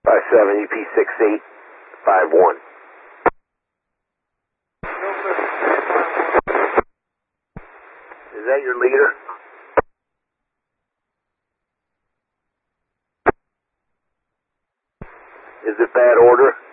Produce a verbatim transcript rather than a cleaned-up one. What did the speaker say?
five seven, E P six eight five one. Is that your leader? Is it bad order?